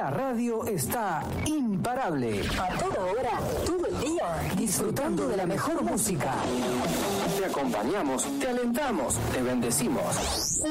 La radio está imparable. A toda hora, todo el día, Disfrutando de la mejor música. Te acompañamos, te alentamos, te bendecimos.